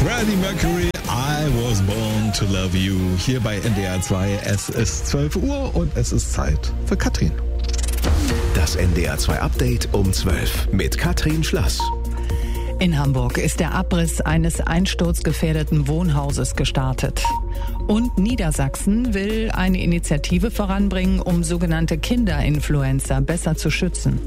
Freddie Mercury, I was born to love you. Hier bei NDR 2. Es ist 12 Uhr und es ist Zeit für Katrin. Das NDR 2 Update um 12 mit Katrin Schlass. In Hamburg ist der Abriss eines einsturzgefährdeten Wohnhauses gestartet. Und Niedersachsen will eine Initiative voranbringen, um sogenannte Kinderinfluencer besser zu schützen.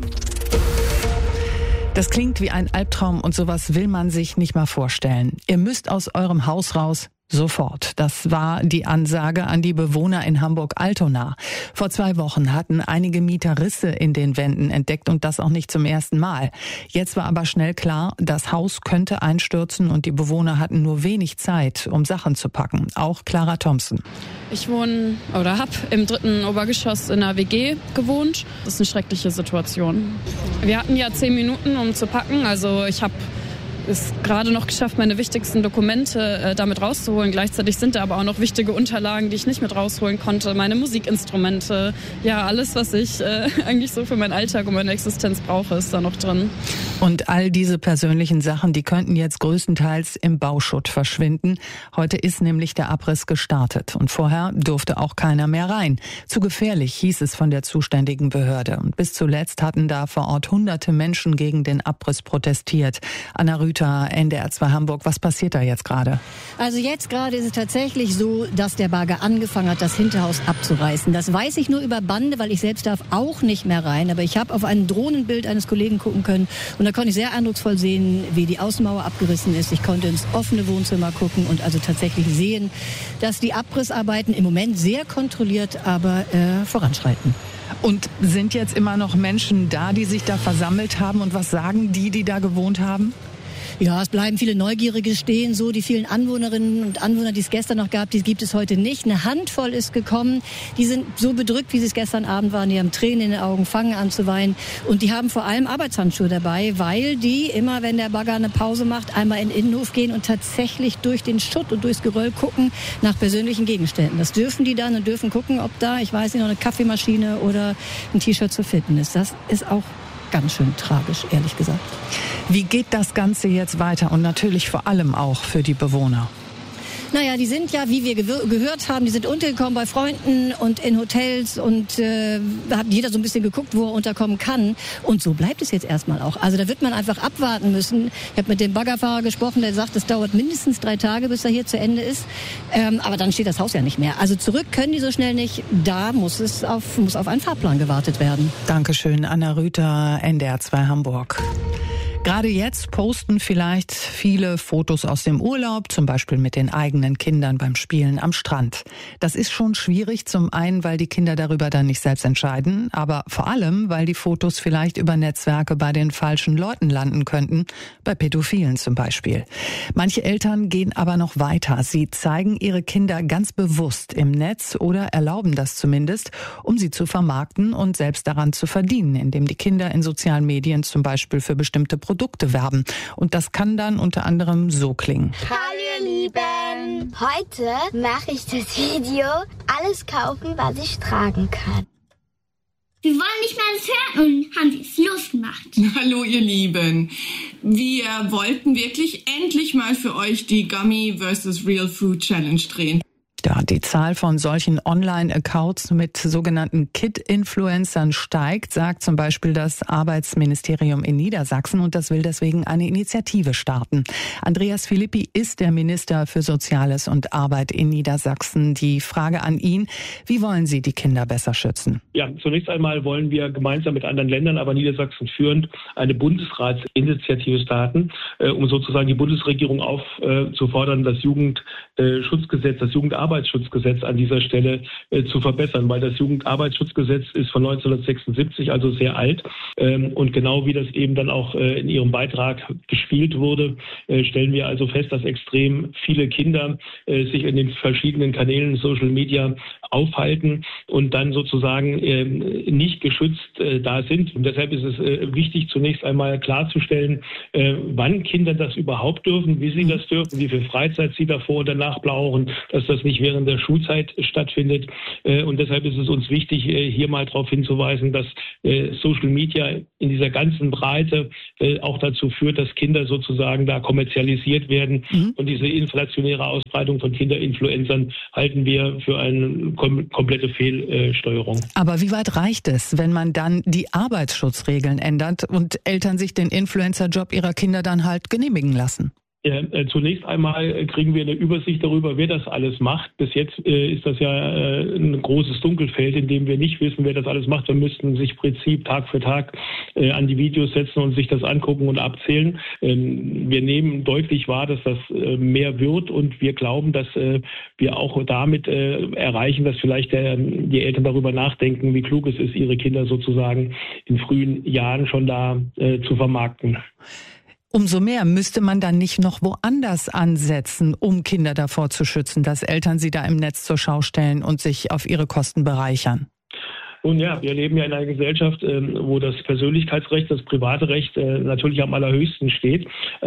Das klingt wie ein Albtraum und sowas will man sich nicht mal vorstellen. Ihr müsst aus eurem Haus raus. Sofort. Das war die Ansage an die Bewohner in Hamburg-Altona. Vor 2 Wochen hatten einige Mieter Risse in den Wänden entdeckt und das auch nicht zum ersten Mal. Jetzt war aber schnell klar, das Haus könnte einstürzen und die Bewohner hatten nur wenig Zeit, um Sachen zu packen. Auch Clara Thompson. Ich habe im 3. Obergeschoss in einer WG gewohnt. Das ist eine schreckliche Situation. Wir hatten ja 10 Minuten, um zu packen. Also ich habe es gerade noch geschafft, meine wichtigsten Dokumente damit rauszuholen. Gleichzeitig sind da aber auch noch wichtige Unterlagen, die ich nicht mit rausholen konnte. Meine Musikinstrumente, ja, alles, was ich eigentlich so für meinen Alltag und meine Existenz brauche, ist da noch drin. Und all diese persönlichen Sachen, die könnten jetzt größtenteils im Bauschutt verschwinden. Heute ist nämlich der Abriss gestartet und vorher durfte auch keiner mehr rein. Zu gefährlich, hieß es von der zuständigen Behörde. Und bis zuletzt hatten da vor Ort hunderte Menschen gegen den Abriss protestiert. Anna Rüther, NDR 2 Hamburg. Was passiert da jetzt gerade? Also jetzt gerade ist es tatsächlich so, dass der Bagger angefangen hat, das Hinterhaus abzureißen. Das weiß ich nur über Bande, weil ich selbst darf auch nicht mehr rein. Aber ich habe auf ein Drohnenbild eines Kollegen gucken können und da konnte ich sehr eindrucksvoll sehen, wie die Außenmauer abgerissen ist. Ich konnte ins offene Wohnzimmer gucken und also tatsächlich sehen, dass die Abrissarbeiten im Moment sehr kontrolliert, aber voranschreiten. Und sind jetzt immer noch Menschen da, die sich da versammelt haben? Und was sagen die da gewohnt haben? Ja, es bleiben viele Neugierige stehen, so die vielen Anwohnerinnen und Anwohner, die es gestern noch gab, die gibt es heute nicht. Eine Handvoll ist gekommen, die sind so bedrückt, wie sie es gestern Abend waren, die haben Tränen in den Augen, fangen an zu weinen und die haben vor allem Arbeitshandschuhe dabei, weil die immer, wenn der Bagger eine Pause macht, einmal in den Innenhof gehen und tatsächlich durch den Schutt und durchs Geröll gucken nach persönlichen Gegenständen. Das dürfen die dann und dürfen gucken, ob da, ich weiß nicht, noch eine Kaffeemaschine oder ein T-Shirt zu finden ist. Das ist auch ganz schön tragisch, ehrlich gesagt. Wie geht das Ganze jetzt weiter und natürlich vor allem auch für die Bewohner? Naja, die sind ja, wie wir gehört haben, die sind untergekommen bei Freunden und in Hotels und da hat jeder so ein bisschen geguckt, wo er unterkommen kann. Und so bleibt es jetzt erstmal auch. Also da wird man einfach abwarten müssen. Ich habe mit dem Baggerfahrer gesprochen, der sagt, es dauert mindestens 3 Tage, bis er hier zu Ende ist. Aber dann steht das Haus ja nicht mehr. Also zurück können die so schnell nicht. Da muss auf einen Fahrplan gewartet werden. Dankeschön, Anna Rüther, NDR 2 Hamburg. Gerade jetzt posten vielleicht viele Fotos aus dem Urlaub, zum Beispiel mit den eigenen Kindern beim Spielen am Strand. Das ist schon schwierig, zum einen, weil die Kinder darüber dann nicht selbst entscheiden, aber vor allem, weil die Fotos vielleicht über Netzwerke bei den falschen Leuten landen könnten, bei Pädophilen zum Beispiel. Manche Eltern gehen aber noch weiter. Sie zeigen ihre Kinder ganz bewusst im Netz oder erlauben das zumindest, um sie zu vermarkten und selbst daran zu verdienen, indem die Kinder in sozialen Medien zum Beispiel für bestimmte Produkte werben. Und das kann dann unter anderem so klingen. Hallo ihr Lieben! Heute mache ich das Video alles kaufen, was ich tragen kann. Wir wollen nicht mehr das hören und haben es losgemacht. Hallo ihr Lieben. Wir wollten wirklich endlich mal für euch die Gummy vs. Real Food Challenge drehen. Ja, die Zahl von solchen Online-Accounts mit sogenannten Kid-Influencern steigt, sagt zum Beispiel das Arbeitsministerium in Niedersachsen und das will deswegen eine Initiative starten. Andreas Philippi ist der Minister für Soziales und Arbeit in Niedersachsen. Die Frage an ihn, wie wollen Sie die Kinder besser schützen? Ja, zunächst einmal wollen wir gemeinsam mit anderen Ländern, aber Niedersachsen führend, eine Bundesratsinitiative starten, um sozusagen die Bundesregierung aufzufordern, das Jugendschutzgesetz, das Jugendarbeitsschutzgesetz an dieser Stelle zu verbessern, weil das Jugendarbeitsschutzgesetz ist von 1976, also sehr alt. Und genau wie das eben dann auch in Ihrem Beitrag gespielt wurde, stellen wir also fest, dass extrem viele Kinder sich in den verschiedenen Kanälen Social Media aufhalten und dann sozusagen nicht geschützt da sind. Und deshalb ist es wichtig, zunächst einmal klarzustellen, wann Kinder das überhaupt dürfen, wie sie das dürfen, wie viel Freizeit sie davor und danach brauchen, dass das nicht während der Schulzeit stattfindet. Und deshalb ist es uns wichtig, hier mal darauf hinzuweisen, dass Social Media in dieser ganzen Breite auch dazu führt, dass Kinder sozusagen da kommerzialisiert werden. Und diese inflationäre Ausbreitung von Kinderinfluencern halten wir für eine komplette Fehlsteuerung. Aber wie weit reicht es, wenn man dann die Arbeitsschutzregeln ändert und Eltern sich den Influencer-Job ihrer Kinder dann halt genehmigen lassen? Ja, zunächst einmal kriegen wir eine Übersicht darüber, wer das alles macht. Bis jetzt ist das ja ein großes Dunkelfeld, in dem wir nicht wissen, wer das alles macht. Wir müssten sich im Prinzip Tag für Tag an die Videos setzen und sich das angucken und abzählen. Wir nehmen deutlich wahr, dass das mehr wird, und wir glauben, dass wir auch damit erreichen, dass vielleicht die Eltern darüber nachdenken, wie klug es ist, ihre Kinder sozusagen in frühen Jahren schon da zu vermarkten. Umso mehr müsste man dann nicht noch woanders ansetzen, um Kinder davor zu schützen, dass Eltern sie da im Netz zur Schau stellen und sich auf ihre Kosten bereichern. Nun ja, wir leben ja in einer Gesellschaft, wo das Persönlichkeitsrecht, das private Recht natürlich am allerhöchsten steht.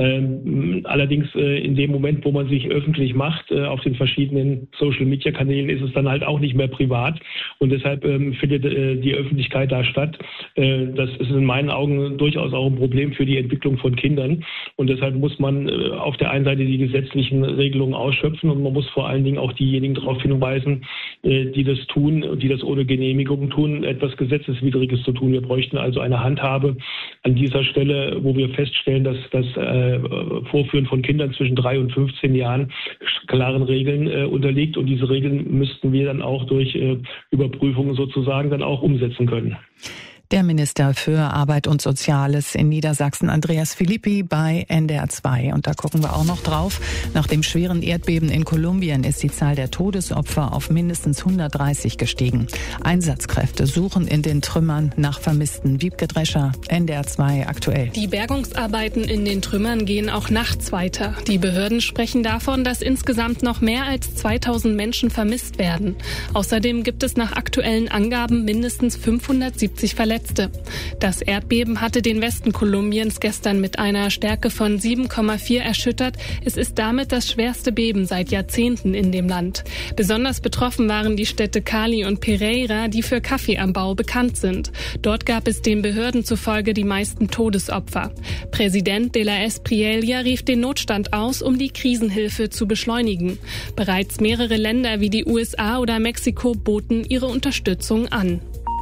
Allerdings in dem Moment, wo man sich öffentlich macht, auf den verschiedenen Social-Media-Kanälen, ist es dann halt auch nicht mehr privat. Und deshalb findet die Öffentlichkeit da statt. Das ist in meinen Augen durchaus auch ein Problem für die Entwicklung von Kindern. Und deshalb muss man auf der einen Seite die gesetzlichen Regelungen ausschöpfen, und man muss vor allen Dingen auch diejenigen darauf hinweisen, die das tun, die das ohne Genehmigung tun, etwas Gesetzeswidriges zu tun. Wir bräuchten also eine Handhabe an dieser Stelle, wo wir feststellen, dass das Vorführen von Kindern zwischen 3 und 15 Jahren klaren Regeln unterliegt, und diese Regeln müssten wir dann auch durch Überprüfungen sozusagen dann auch umsetzen können. Der Minister für Arbeit und Soziales in Niedersachsen, Andreas Filippi, bei NDR 2. Und da gucken wir auch noch drauf. Nach dem schweren Erdbeben in Kolumbien ist die Zahl der Todesopfer auf mindestens 130 gestiegen. Einsatzkräfte suchen in den Trümmern nach Vermissten. Wiebke Drescher, NDR 2 aktuell. Die Bergungsarbeiten in den Trümmern gehen auch nachts weiter. Die Behörden sprechen davon, dass insgesamt noch mehr als 2000 Menschen vermisst werden. Außerdem gibt es nach aktuellen Angaben mindestens 570 Verletzte. Das Erdbeben hatte den Westen Kolumbiens gestern mit einer Stärke von 7,4 erschüttert. Es ist damit das schwerste Beben seit Jahrzehnten in dem Land. Besonders betroffen waren die Städte Cali und Pereira, die für Kaffeeanbau bekannt sind. Dort gab es den Behörden zufolge die meisten Todesopfer. Präsident de la Espriella rief den Notstand aus, um die Krisenhilfe zu beschleunigen. Bereits mehrere Länder wie die USA oder Mexiko boten ihre Unterstützung an.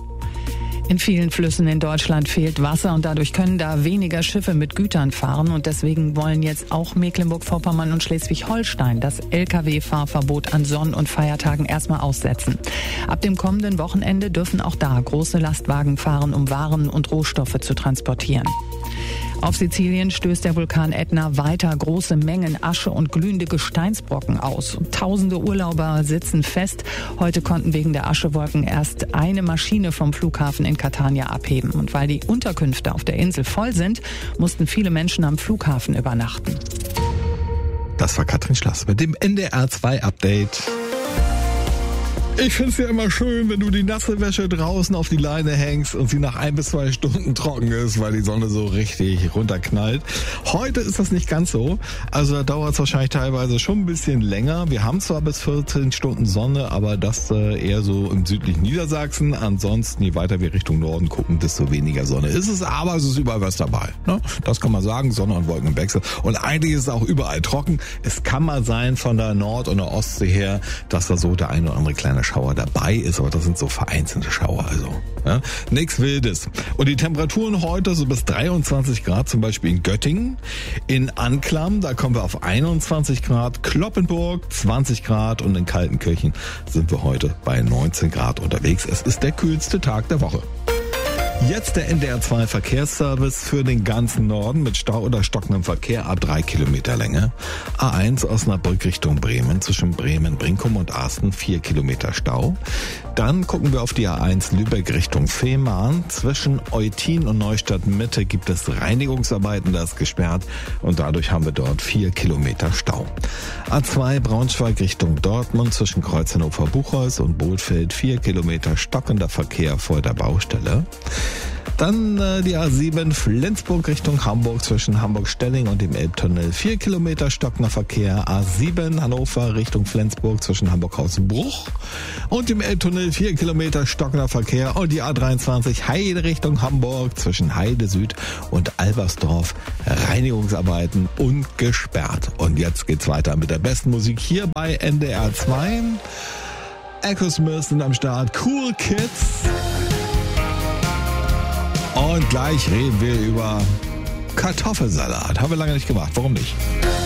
In vielen Flüssen in Deutschland fehlt Wasser, und dadurch können da weniger Schiffe mit Gütern fahren. Und deswegen wollen jetzt auch Mecklenburg-Vorpommern und Schleswig-Holstein das Lkw-Fahrverbot an Sonn- und Feiertagen erstmal aussetzen. Ab dem kommenden Wochenende dürfen auch da große Lastwagen fahren, um Waren und Rohstoffe zu transportieren. Auf Sizilien stößt der Vulkan Ätna weiter große Mengen Asche und glühende Gesteinsbrocken aus. Tausende Urlauber sitzen fest. Heute konnten wegen der Aschewolken erst eine Maschine vom Flughafen in Catania abheben. Und weil die Unterkünfte auf der Insel voll sind, mussten viele Menschen am Flughafen übernachten. Das war Katrin Schlass mit dem NDR 2 Update. Ich find's ja immer schön, wenn du die nasse Wäsche draußen auf die Leine hängst und sie nach 1 bis 2 Stunden trocken ist, weil die Sonne so richtig runterknallt. Heute ist das nicht ganz so. Also da dauert es wahrscheinlich teilweise schon ein bisschen länger. Wir haben zwar bis 14 Stunden Sonne, aber das eher so im südlichen Niedersachsen. Ansonsten, je weiter wir Richtung Norden gucken, desto weniger Sonne ist es. Aber es ist überall was dabei. Ne? Das kann man sagen, Sonne und Wolken im Wechsel. Und eigentlich ist es auch überall trocken. Es kann mal sein von der Nord- und der Ostsee her, dass da so der eine oder andere kleine Schauer dabei ist, aber das sind so vereinzelte Schauer, also ja, nichts Wildes. Und die Temperaturen heute so bis 23 Grad, zum Beispiel in Göttingen, in Anklam, da kommen wir auf 21 Grad, Cloppenburg 20 Grad und in Kaltenkirchen sind wir heute bei 19 Grad unterwegs. Es ist der kühlste Tag der Woche. Jetzt der NDR 2 Verkehrsservice für den ganzen Norden mit Stau oder stockendem Verkehr ab 3 Kilometer Länge. A1 Osnabrück Richtung Bremen, zwischen Bremen, Brinkum und Asten 4 Kilometer Stau. Dann gucken wir auf die A1 Lübeck Richtung Fehmarn. Zwischen Eutin und Neustadt Mitte gibt es Reinigungsarbeiten, das ist gesperrt, und dadurch haben wir dort 4 Kilometer Stau. A2 Braunschweig Richtung Dortmund, zwischen Kreuz Hannover Buchholz und Bohlfeld 4 Kilometer stockender Verkehr vor der Baustelle. Dann die A7 Flensburg Richtung Hamburg zwischen Hamburg-Stelling und dem Elbtunnel. 4 Kilometer stockender Verkehr. A7 Hannover Richtung Flensburg zwischen Hamburg-Hausbruch und dem Elbtunnel. 4 Kilometer stockender Verkehr. Und die A23 Heide Richtung Hamburg zwischen Heide Süd und Albersdorf. Reinigungsarbeiten und gesperrt. Und jetzt geht's weiter mit der besten Musik hier bei NDR 2. Echo Smith sind am Start. Cool Kids. Und gleich reden wir über Kartoffelsalat. Haben wir lange nicht gemacht. Warum nicht?